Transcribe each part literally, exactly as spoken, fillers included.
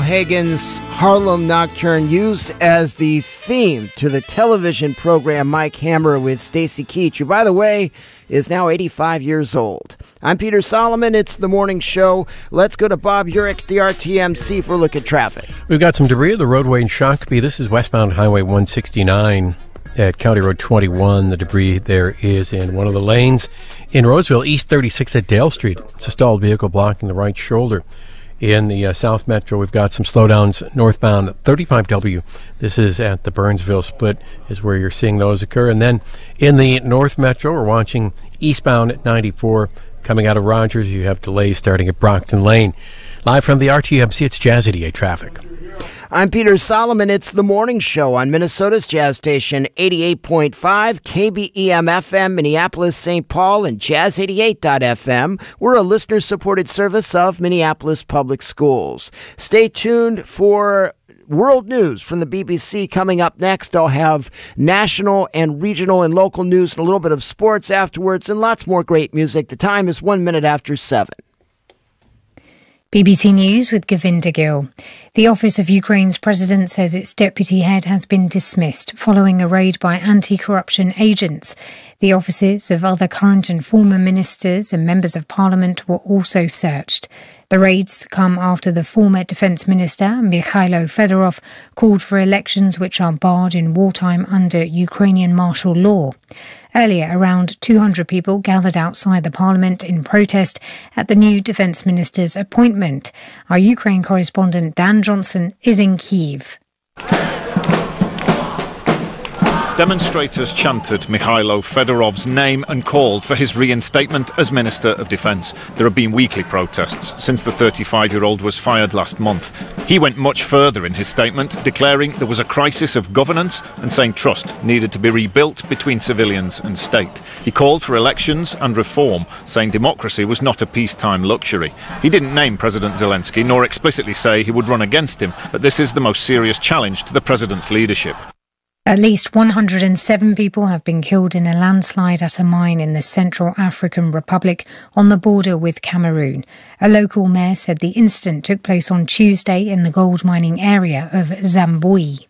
Hagen's Harlem Nocturne, used as the theme to the television program Mike Hammer with Stacy Keach, who, by the way, is now eighty-five years old. I'm Peter Solomon. It's the morning show. Let's go to Bob Urich, the R T M C, for a look at traffic. We've got some debris of the roadway in Shakopee. This is westbound Highway one sixty-nine at County Road twenty-one. The debris there is in one of the lanes. In Roseville, East thirty-six at Dale Street. It's a stalled vehicle blocking the right shoulder. In the uh, South Metro, we've got some slowdowns northbound thirty-five W. This is at the Burnsville split is where you're seeing those occur. And then in the North Metro, we're watching eastbound at ninety-four. Coming out of Rogers, you have delays starting at Brockton Lane. Live from the R T M C, it's Jazz eighty-eight traffic. I'm Peter Solomon. It's the morning show on Minnesota's Jazz Station, eighty-eight point five, K B E M F M, Minneapolis, Saint Paul, and Jazz eighty-eight dot F M. We're a listener-supported service of Minneapolis Public Schools. Stay tuned for world news from the B B C coming up next. I'll have national and regional and local news and a little bit of sports afterwards and lots more great music. The time is one minute after seven. B B C News with Govinda Gill. The office of Ukraine's president says its deputy head has been dismissed following a raid by anti-corruption agents. The offices of other current and former ministers and members of parliament were also searched. The raids come after the former defence minister, Mikhailo Fedorov, called for elections which are barred in wartime under Ukrainian martial law. Earlier, around two hundred people gathered outside the parliament in protest at the new defence minister's appointment. Our Ukraine correspondent Dan Johnson is in Kyiv. Demonstrators chanted Mikhailo Fedorov's name and called for his reinstatement as Minister of Defence. There have been weekly protests since the thirty-five-year-old was fired last month. He went much further in his statement, declaring there was a crisis of governance and saying trust needed to be rebuilt between civilians and state. He called for elections and reform, saying democracy was not a peacetime luxury. He didn't name President Zelensky nor explicitly say he would run against him, but this is the most serious challenge to the president's leadership. At least one hundred seven people have been killed in a landslide at a mine in the Central African Republic on the border with Cameroon. A local mayor said the incident took place on Tuesday in the gold mining area of Zambui.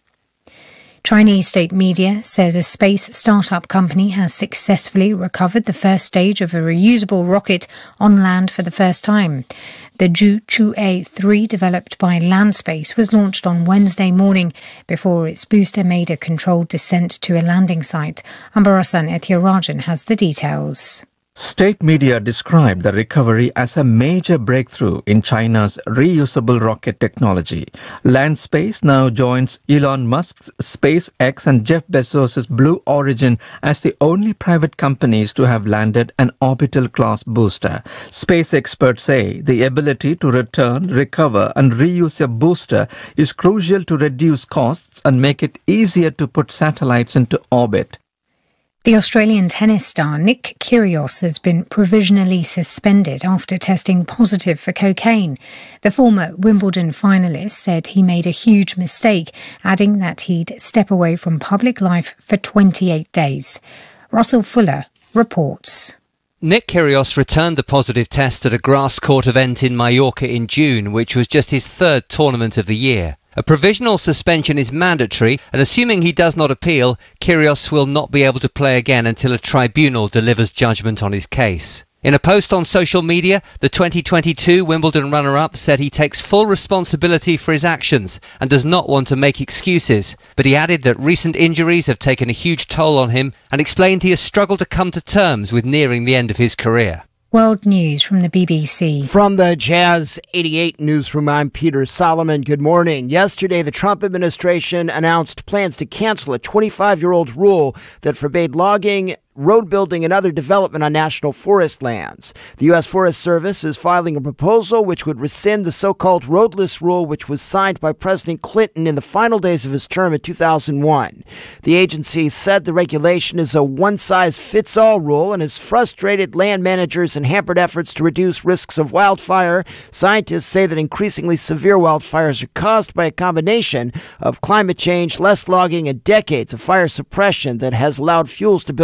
Chinese state media said a space startup company has successfully recovered the first stage of a reusable rocket on land for the first time. The Zhu three, developed by Landspace, was launched on Wednesday morning before its booster made a controlled descent to a landing site. Ambarasan Ethirajan has the details. State media described the recovery as a major breakthrough in China's reusable rocket technology. Landspace now joins Elon Musk's SpaceX and Jeff Bezos' Blue Origin as the only private companies to have landed an orbital-class booster. Space experts say the ability to return, recover and reuse a booster is crucial to reduce costs and make it easier to put satellites into orbit. The Australian tennis star Nick Kyrgios has been provisionally suspended after testing positive for cocaine. The former Wimbledon finalist said he made a huge mistake, adding that he'd step away from public life for twenty-eight days. Russell Fuller reports. Nick Kyrgios returned the positive test at a grass court event in Mallorca in June, which was just his third tournament of the year. A provisional suspension is mandatory, and assuming he does not appeal, Kyrgios will not be able to play again until a tribunal delivers judgment on his case. In a post on social media, the twenty twenty-two Wimbledon runner-up said he takes full responsibility for his actions and does not want to make excuses, but he added that recent injuries have taken a huge toll on him and explained he has struggled to come to terms with nearing the end of his career. World News from the B B C. From the Jazz eighty-eight newsroom, I'm Peter Solomon. Good morning. Yesterday, the Trump administration announced plans to cancel a twenty-five-year-old rule that forbade logging, road building, and other development on national forest lands. The U S Forest Service is filing a proposal which would rescind the so-called roadless rule, which was signed by President Clinton in the final days of his term in two thousand one. The agency said the regulation is a one-size-fits-all rule and has frustrated land managers and hampered efforts to reduce risks of wildfire. Scientists say that increasingly severe wildfires are caused by a combination of climate change, less logging, and decades of fire suppression that has allowed fuels to build up.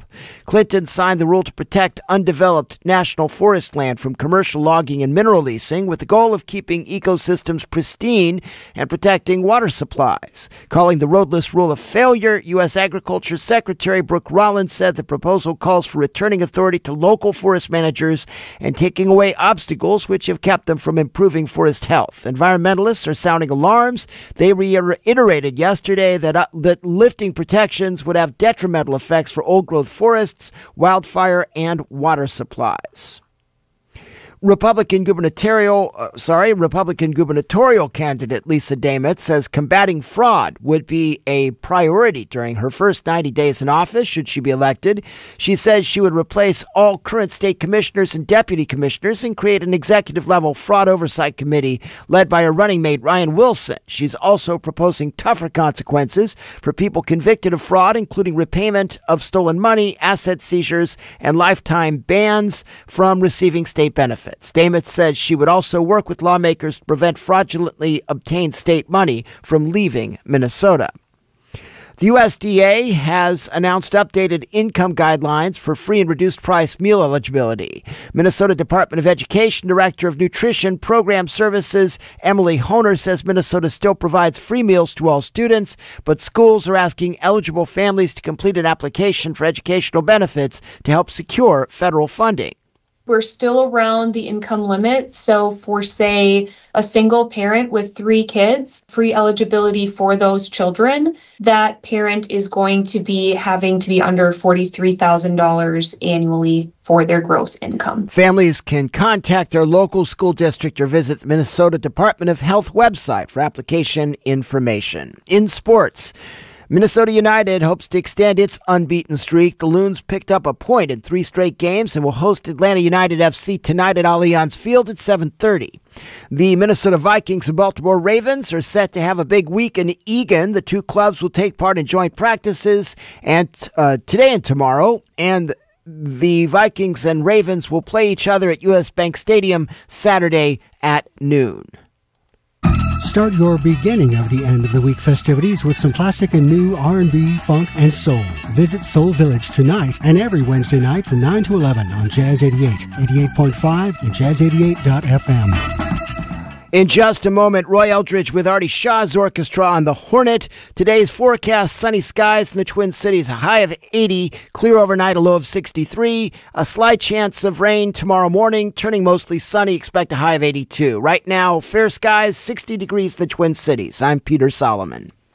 Clinton signed the rule to protect undeveloped national forest land from commercial logging and mineral leasing with the goal of keeping ecosystems pristine and protecting water supplies. Calling the roadless rule a failure, U S. Agriculture Secretary Brooke Rollins said the proposal calls for returning authority to local forest managers and taking away obstacles which have kept them from improving forest health. Environmentalists are sounding alarms. They reiterated yesterday that, uh, that lifting protections would have detrimental effects for old-growth forests, wildfire, and water supplies. Republican gubernatorial, uh, sorry, Republican gubernatorial candidate Lisa Damitz says combating fraud would be a priority during her first ninety days in office should she be elected. She says she would replace all current state commissioners and deputy commissioners and create an executive-level fraud oversight committee led by her running mate Ryan Wilson. She's also proposing tougher consequences for people convicted of fraud, including repayment of stolen money, asset seizures, and lifetime bans from receiving state benefits. Damitz said she would also work with lawmakers to prevent fraudulently obtained state money from leaving Minnesota. The U S D A has announced updated income guidelines for free and reduced price meal eligibility. Minnesota Department of Education Director of Nutrition Program Services Emily Honer says Minnesota still provides free meals to all students, but schools are asking eligible families to complete an application for educational benefits to help secure federal funding. We're still around the income limit. So for, say, a single parent with three kids, free eligibility for those children, that parent is going to be having to be under forty-three thousand dollars annually for their gross income. Families can contact their local school district or visit the Minnesota Department of Health website for application information. In sports, Minnesota United hopes to extend its unbeaten streak. The Loons picked up a point in three straight games and will host Atlanta United F C tonight at Allianz Field at seven thirty. The Minnesota Vikings and Baltimore Ravens are set to have a big week in Eagan. The two clubs will take part in joint practices and uh, today and tomorrow, and the Vikings and Ravens will play each other at U S. Bank Stadium Saturday at noon. Start your beginning of the end of the week festivities with some classic and new R and B, funk, and soul. Visit Soul Village tonight and every Wednesday night from nine to eleven on Jazz eighty-eight, eighty-eight point five, and jazz eighty-eight dot f m. In just a moment, Roy Eldridge with Artie Shaw's orchestra on the Hornet. Today's forecast, sunny skies in the Twin Cities, a high of eighty, clear overnight, a low of sixty-three. A slight chance of rain tomorrow morning, turning mostly sunny, expect a high of eighty-two. Right now, fair skies, sixty degrees in the Twin Cities. I'm Peter Solomon.